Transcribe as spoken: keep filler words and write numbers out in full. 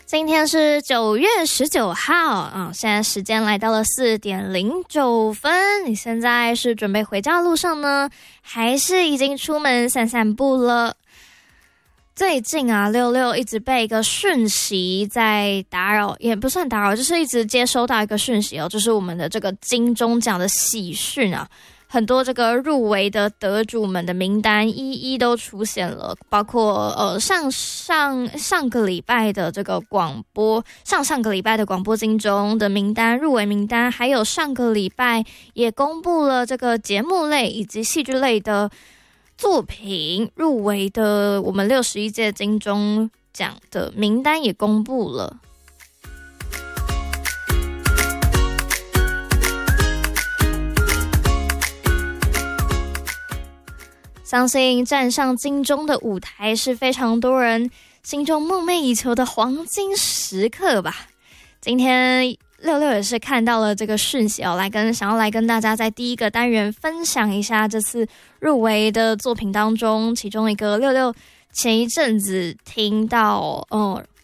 今天是九月十九号啊，现在时间来到了四点零九分。你现在是准备回家的路上呢，还是已经出门散散步了？最近啊，六六一直被一个讯息在打扰，也不算打扰，就是一直接收到一个讯息哦，就是我们的这个金钟奖的喜讯啊。很多这个入围的得主们的名单一一都出现了，包括呃上上上个礼拜的这个广播，上上个礼拜的广播金钟的名单入围名单，还有上个礼拜也公布了这个节目类以及戏剧类的作品入围的，我们六十一届金钟奖的名单也公布了。相信站上金钟的舞台是非常多人心中梦寐以求的黄金时刻吧。今天六六也是看到了这个讯息哦，来跟想要来跟大家在第一个单元分享一下这次入围的作品当中，其中一个六六前一阵子听到，呃，